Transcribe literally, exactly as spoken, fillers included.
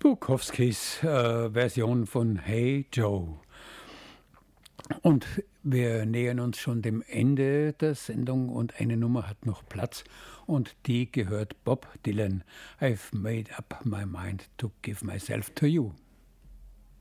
Bukowskis äh, Version von Hey Joe. Und wir nähern uns schon dem Ende der Sendung und eine Nummer hat noch Platz und die gehört Bob Dylan. I've made up my mind to give myself to you.